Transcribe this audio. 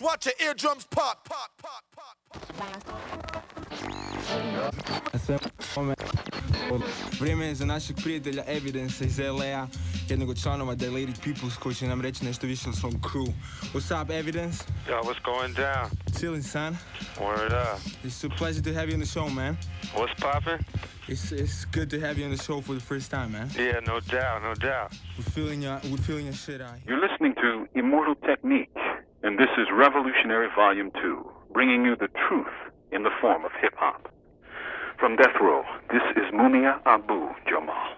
watch your eardrums pop, pop, pop, pop. Vrijeme je za našeg prijatelja Evidence iz LA-a, jednog od članova Dilated Peoples koji će nam reći nešto više o svom crew. What's up, Evidence? Yo, what's going down? Chilling, son. Word up. It's a pleasure to have you on the show, man. What's poppin'? It's good to have you on the show for the first time, man. Yeah, no doubt, no doubt. We're feeling your shit out here. You're listening to Immortal Technique, and this is Revolutionary Volume 2, bringing you the truth in the form of hip-hop. From Death Row, this is Mumia Abu Jamal.